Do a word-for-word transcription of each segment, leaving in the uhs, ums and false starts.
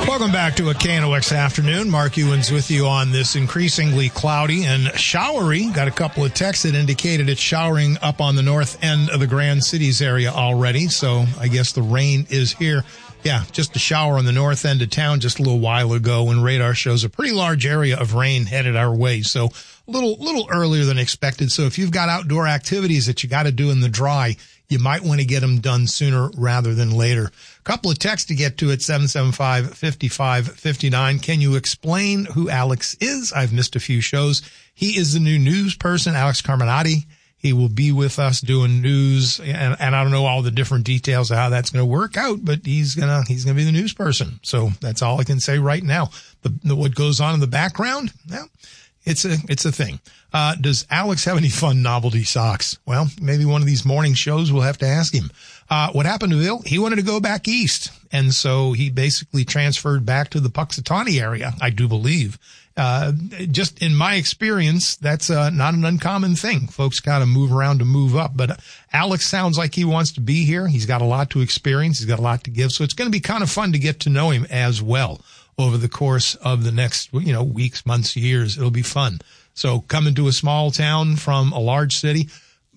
Welcome back to a K N O X afternoon. Mark Ewens with you on this increasingly cloudy and showery. Got a couple of texts that indicated it's showering up on the north end of the Grand Cities area already. So I guess the rain is here. Yeah, just a shower on the north end of town just a little while ago when radar shows a pretty large area of rain headed our way. So a little, little earlier than expected. So if you've got outdoor activities that you got to do in the dry, you might want to get them done sooner rather than later. A couple of texts to get to at seven seven five, five five five nine. Can you explain who Alex is? I've missed a few shows. He is the new news person, Alex Carminati. He will be with us doing news, and, and I don't know all the different details of how that's going to work out, but he's going to, he's going to be the news person. So that's all I can say right now. The, the what goes on in the background, well, it's a, it's a thing. Uh, does Alex have any fun novelty socks? Well, maybe one of these morning shows we'll have to ask him. Uh, what happened to Bill? He wanted to go back east. And so he basically transferred back to the Puxatawny area, I do believe. Uh, just in my experience, that's uh, not an uncommon thing. Folks kind of move around to move up. But uh, Alex sounds like he wants to be here. He's got a lot to experience. He's got a lot to give. So it's going to be kind of fun to get to know him as well over the course of the next, you know, weeks, months, years. It'll be fun. So coming to a small town from a large city,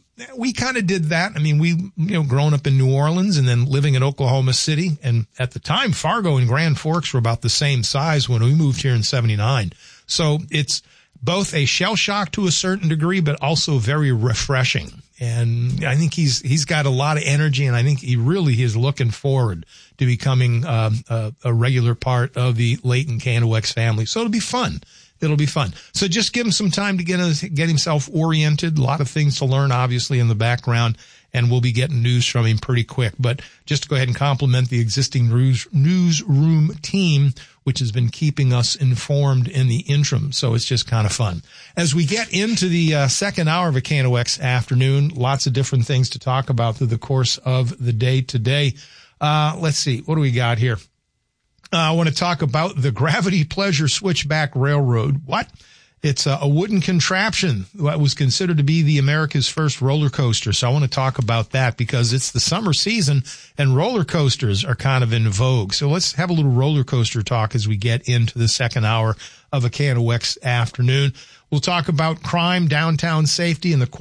we kind of did that. I mean, we, you know, grown up in New Orleans and then living in Oklahoma City. And at the time, Fargo and Grand Forks were about the same size when we moved here in seventy-nine. So it's both a shell shock to a certain degree, but also very refreshing. And I think he's, he's got a lot of energy, and I think he really is looking forward to becoming um, a, a regular part of the Layton K N O X family. So it'll be fun. It'll be fun. So just give him some time to get his, get himself oriented. A lot of things to learn, obviously, in the background, and we'll be getting news from him pretty quick. But just to go ahead and compliment the existing news, newsroom team, which has been keeping us informed in the interim. So it's just kind of fun. As we get into the uh, second hour of a K N O X afternoon, lots of different things to talk about through the course of the day today. Uh, let's see. What do we got here? Uh, I want to talk about the Gravity Pleasure Switchback Railroad. What? It's a, a wooden contraption that was considered to be the America's first roller coaster. So I want to talk about that because it's the summer season and roller coasters are kind of in vogue. So let's have a little roller coaster talk as we get into the second hour of a K N O X afternoon. We'll talk about crime, downtown safety, and the